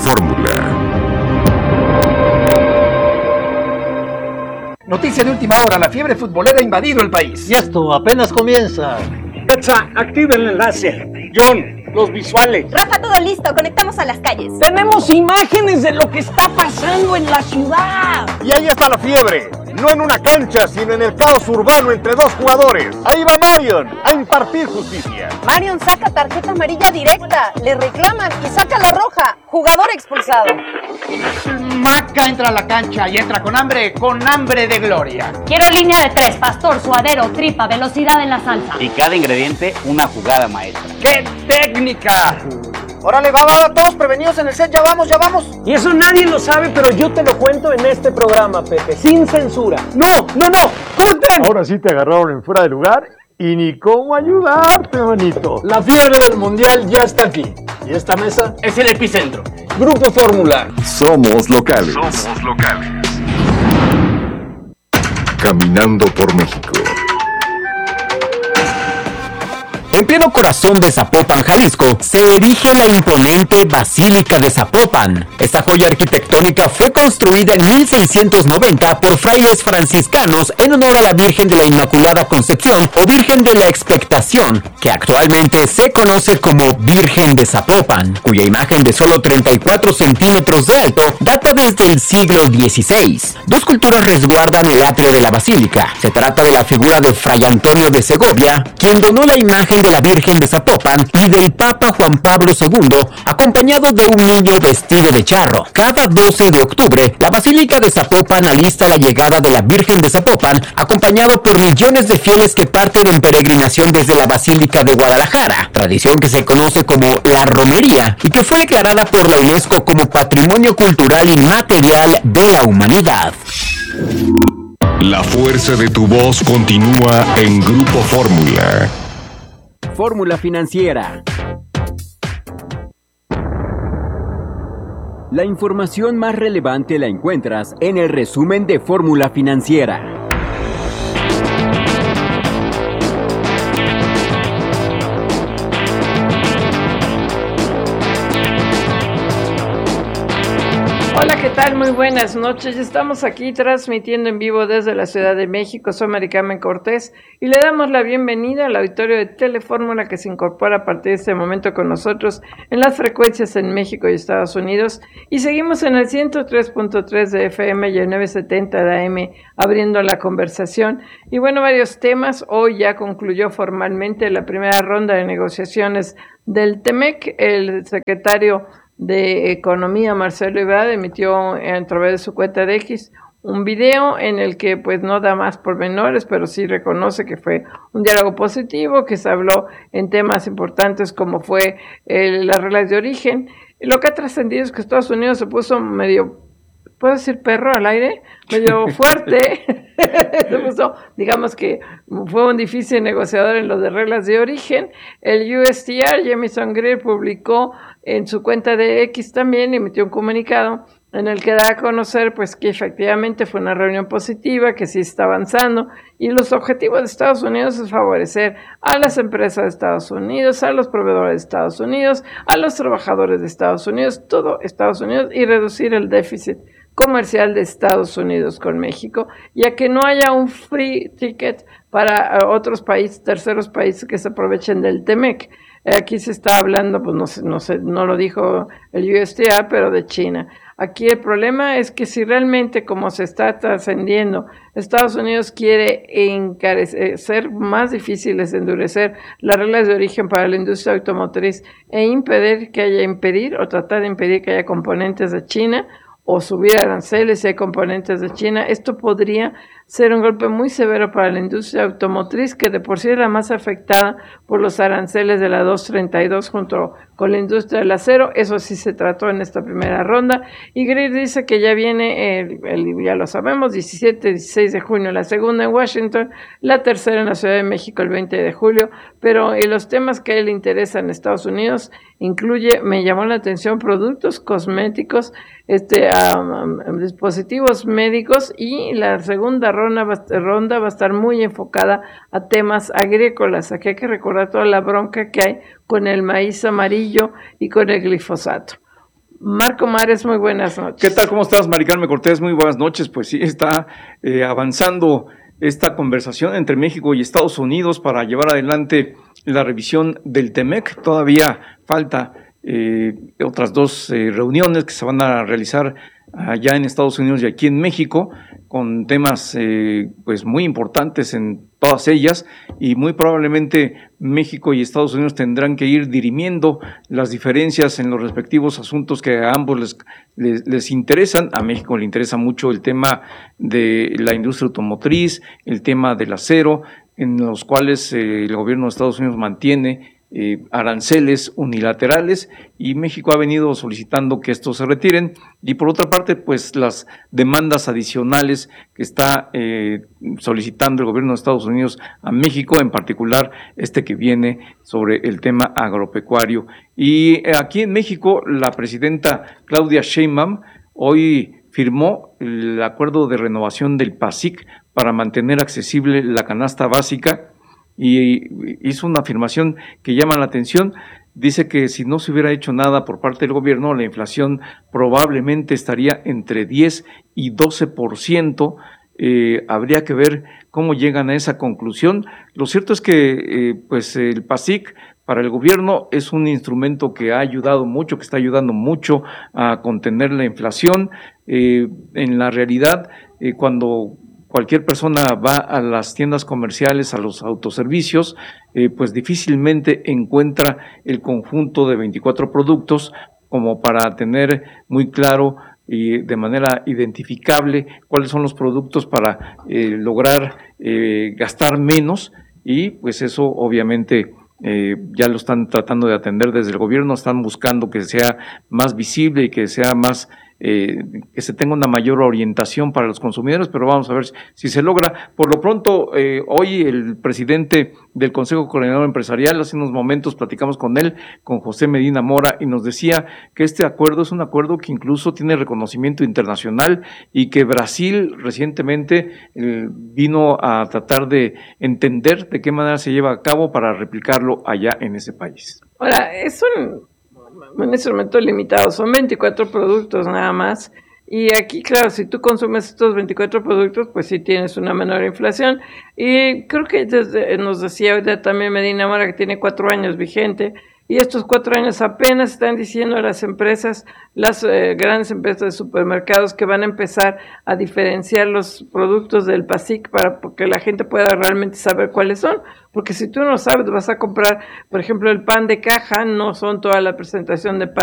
Fórmula. Noticia de última hora, la fiebre futbolera ha invadido el país. Y esto apenas comienza. Betsa, activa el enlace. John, los visuales. Rafa, todo listo, conectamos a las calles. Tenemos imágenes de lo que está pasando en la ciudad. Y ahí está la fiebre, no en una cancha, sino en el caos urbano entre dos jugadores. Ahí va Marion a impartir justicia. Marion saca tarjeta amarilla directa, le reclaman y saca la roja. Jugador expulsado. Maca entra a la cancha y entra con hambre de gloria. Quiero línea de 3, pastor, suadero, tripa, velocidad en la salsa. Y cada ingrediente, una jugada maestra. ¡Qué técnica! Órale, va, todos prevenidos en el set, ya vamos. Y eso nadie lo sabe, pero yo te lo cuento en este programa, Pepe, sin censura. ¡No! ¡Corten! Ahora sí te agarraron en fuera de lugar y ni cómo ayudarte, manito. La fiebre del mundial ya está aquí. Y esta mesa Es el epicentro. Grupo Fórmula. Somos locales. Caminando por México. En pleno corazón de Zapopan, Jalisco, se erige la imponente Basílica de Zapopan. Esta joya arquitectónica fue construida en 1690 por frailes franciscanos en honor a la Virgen de la Inmaculada Concepción o Virgen de la Expectación, que actualmente se conoce como Virgen de Zapopan, cuya imagen de solo 34 centímetros de alto data desde el siglo XVI. Dos esculturas resguardan el atrio de la basílica. Se trata de la figura de Fray Antonio de Segovia, quien donó la imagen de la Virgen de Zapopan, y del Papa Juan Pablo II, acompañado de un niño vestido de charro. Cada 12 de octubre, la Basílica de Zapopan alista la llegada de la Virgen de Zapopan, acompañado por millones de fieles que parten en peregrinación desde la Basílica de Guadalajara, tradición que se conoce como la romería y que fue declarada por la UNESCO como Patrimonio Cultural Inmaterial de la Humanidad. La fuerza de tu voz continúa en Grupo Fórmula. Fórmula Financiera. La información más relevante la encuentras en el resumen de Fórmula Financiera. Hola, ¿qué tal? Muy buenas noches. Estamos aquí transmitiendo en vivo desde la Ciudad de México. Soy Mari Carmen Cortés y le damos la bienvenida al auditorio de Telefórmula que se incorpora a partir de este momento con nosotros en las frecuencias en México y Estados Unidos. Y seguimos en el 103.3 de FM y el 970 de AM abriendo la conversación. Y bueno, varios temas. Hoy ya concluyó formalmente la primera ronda de negociaciones del TEMEC. El secretario de Economía, Marcelo Ebrard, emitió a través de su cuenta de X un video en el que pues no da más pormenores, pero sí reconoce que fue un diálogo positivo, que se habló en temas importantes como fue las reglas de origen. Lo que ha trascendido es que Estados Unidos se puso medio, ¿puedo decir perro al aire? Medio fuerte. Se puso, digamos que fue un difícil negociador en lo de reglas de origen. El USTR, Jamieson Greer, publicó en su cuenta de X también, emitió un comunicado en el que da a conocer pues que efectivamente fue una reunión positiva, que sí está avanzando, y los objetivos de Estados Unidos es favorecer a las empresas de Estados Unidos, a los proveedores de Estados Unidos, a los trabajadores de Estados Unidos, todo Estados Unidos, y reducir el déficit comercial de Estados Unidos con México, y a que no haya un free ticket para otros países, terceros países que se aprovechen del TEMEC. Aquí se está hablando, pues no lo dijo el USDA, pero de China. Aquí el problema es que si realmente, como se está trascendiendo, Estados Unidos quiere ser más difíciles, endurecer las reglas de origen para la industria automotriz e impedir o tratar de impedir que haya componentes de China, o subir aranceles si hay componentes de China, esto podría ser un golpe muy severo para la industria automotriz, que de por sí es la más afectada por los aranceles de la 232 junto con la industria del acero. Eso sí se trató en esta primera ronda, y Greer dice que ya viene, ya lo sabemos, 17, 16 de junio la segunda en Washington, la tercera en la Ciudad de México el 20 de julio, pero los temas que a él le interesan en Estados Unidos incluye, me llamó la atención, productos cosméticos, dispositivos médicos, y la segunda ronda va a estar muy enfocada a temas agrícolas. Aquí hay que recordar toda la bronca que hay con el maíz amarillo y con el glifosato. Marco Mares, muy buenas noches. ¿Qué tal? ¿Cómo estás, Mari Carmen Cortés? Muy buenas noches. Pues sí, está avanzando esta conversación entre México y Estados Unidos para llevar adelante la revisión del TEMEC. Todavía falta otras 2 reuniones que se van a realizar allá en Estados Unidos y aquí en México, con temas pues muy importantes en todas ellas, y muy probablemente México y Estados Unidos tendrán que ir dirimiendo las diferencias en los respectivos asuntos que a ambos les interesan. A México le interesa mucho el tema de la industria automotriz, el tema del acero, en los cuales el gobierno de Estados Unidos mantiene aranceles unilaterales, y México ha venido solicitando que estos se retiren, y por otra parte pues las demandas adicionales que está solicitando el gobierno de Estados Unidos a México, en particular que viene sobre el tema agropecuario. Y aquí en México la presidenta Claudia Sheinbaum hoy firmó el acuerdo de renovación del PASIC para mantener accesible la canasta básica, y hizo una afirmación que llama la atención. Dice que si no se hubiera hecho nada por parte del gobierno, la inflación probablemente estaría entre 10 y 12%. Habría que ver cómo llegan a esa conclusión. Lo cierto es que pues el PASIC para el gobierno es un instrumento que ha ayudado mucho, que está ayudando mucho a contener la inflación. En la realidad, cuando cualquier persona va a las tiendas comerciales, a los autoservicios, pues difícilmente encuentra el conjunto de 24 productos como para tener muy claro y de manera identificable cuáles son los productos para lograr gastar menos, y pues eso obviamente ya lo están tratando de atender desde el gobierno. Están buscando que sea más visible y que sea más que se tenga una mayor orientación para los consumidores, pero vamos a ver si se logra. Por lo pronto, hoy el presidente del Consejo Coordinador Empresarial, hace unos momentos platicamos con él, con José Medina Mora, y nos decía que este acuerdo es un acuerdo que incluso tiene reconocimiento internacional, y que Brasil recientemente vino a tratar de entender de qué manera se lleva a cabo para replicarlo allá en ese país. Ahora, es un instrumento limitado, son 24 productos nada más, y aquí, claro, si tú consumes estos 24 productos, pues sí tienes una menor inflación, y creo que nos decía ahorita también Medina Mora que tiene 4 años vigente, y estos 4 años apenas están diciendo a las empresas, las grandes empresas de supermercados, que van a empezar a diferenciar los productos del PASIC para que la gente pueda realmente saber cuáles son, porque si tú no sabes, vas a comprar, por ejemplo, el pan de caja, no son toda la presentación de pan